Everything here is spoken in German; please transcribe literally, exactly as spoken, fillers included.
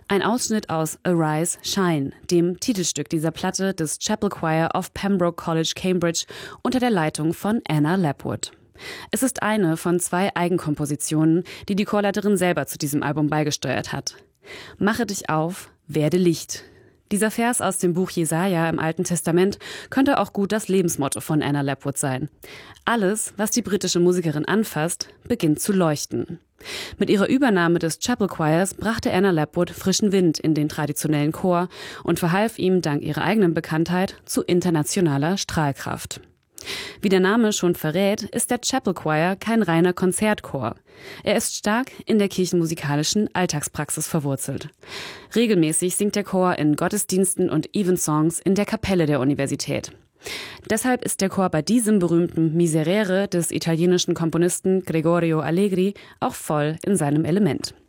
Ein Ausschnitt aus Arise, Shine, dem Titelstück dieser Platte des Chapel Choir of Pembroke College, Cambridge, unter der Leitung von Anna Lapwood. Es ist eine von zwei Eigenkompositionen, die die Chorleiterin selber zu diesem Album beigesteuert hat. Mache dich auf, werde Licht. Dieser Vers aus dem Buch Jesaja im Alten Testament könnte auch gut das Lebensmotto von Anna Lapwood sein. Alles, was die britische Musikerin anfasst, beginnt zu leuchten. Mit ihrer Übernahme des Chapel Choirs brachte Anna Lapwood frischen Wind in den traditionellen Chor und verhalf ihm dank ihrer eigenen Bekanntheit zu internationaler Strahlkraft. Wie der Name schon verrät, ist der Chapel Choir kein reiner Konzertchor. Er ist stark in der kirchenmusikalischen Alltagspraxis verwurzelt. Regelmäßig singt der Chor in Gottesdiensten und Evensongs in der Kapelle der Universität. Deshalb ist der Chor bei diesem berühmten Miserere des italienischen Komponisten Gregorio Allegri auch voll in seinem Element.